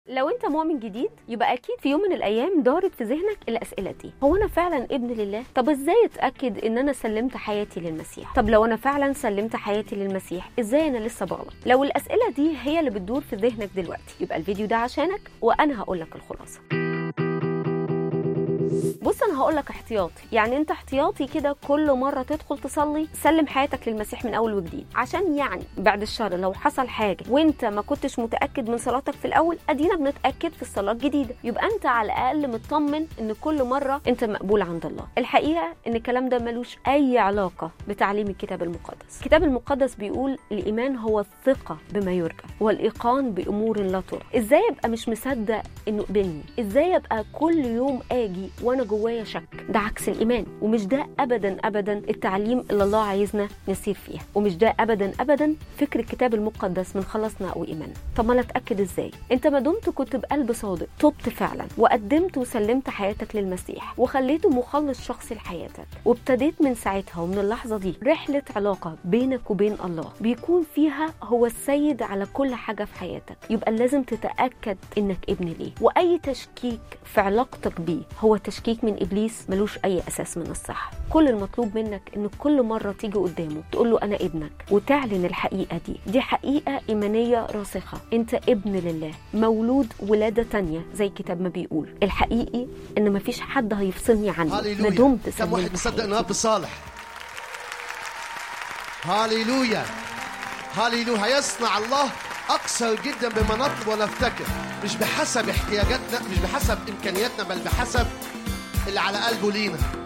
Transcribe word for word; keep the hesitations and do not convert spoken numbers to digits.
لو انت مؤمن جديد يبقى اكيد في يوم من الايام دارت في ذهنك الاسئله دي: هو انا فعلا ابن لله؟ طب ازاي اتاكد ان انا سلمت حياتي للمسيح؟ طب لو انا فعلا سلمت حياتي للمسيح ازاي انا لسه بغلط؟ لو الاسئله دي هي اللي بتدور في ذهنك دلوقتي يبقى الفيديو ده عشانك، وانا هقول لك الخلاصه. بص، انا هقول لك احتياطي، يعني انت احتياطي كده كل مره تدخل تصلي سلم حياتك للمسيح من اول وجديد، عشان يعني بعد الشر لو حصل حاجه وانت ما كنتش متاكد من صلاتك في الاول، ادينا بنتاكد في الصلاه الجديده، يبقى انت على الاقل مطمن ان كل مره انت مقبول عند الله. الحقيقه ان الكلام ده ملوش اي علاقه بتعليم الكتاب المقدس. الكتاب المقدس بيقول الايمان هو الثقه بما يرجى والايقان بامور لا ترى. ازاي ابقى مش مصدق انه قبلني؟ ازاي ابقى كل يوم اجي وانا جوايا شك؟ ده عكس الايمان، ومش ده ابدا ابدا التعليم اللي الله عايزنا نسير فيها، ومش ده ابدا ابدا فكر الكتاب المقدس من خلصنا او ايماننا. طب ما انا اتاكد ازاي؟ انت ما دمت كنت بقلب صادق، تبت فعلا وقدمت وسلمت حياتك للمسيح وخليته مخلص شخصي لحياتك، وابتديت من ساعتها ومن اللحظه دي رحله علاقه بينك وبين الله بيكون فيها هو السيد على كل حاجه في حياتك، يبقى لازم تتاكد انك ابن ليه. واي تشكيك في علاقتك بيه هو تشكيك من ابليس ملوش اي اساس من الصح. كل المطلوب منك ان كل مره تيجي قدامه تقول له انا ابنك، وتعلن الحقيقه دي. دي حقيقه ايمانيه راسخه، انت ابن لله مولود ولاده تانية زي الكتاب ما بيقول. الحقيقي ان مفيش حد هيفصلني عنه ما دمت كم واحد مصدق انه اب صالح؟ هاليلويا هاليلويا. هيصنع الله اكثر جدا بما نطلب ونفتكر، مش بحسب احتياجاتنا، مش بحسب امكانياتنا، بل بحسب اللي على قلبه لينا.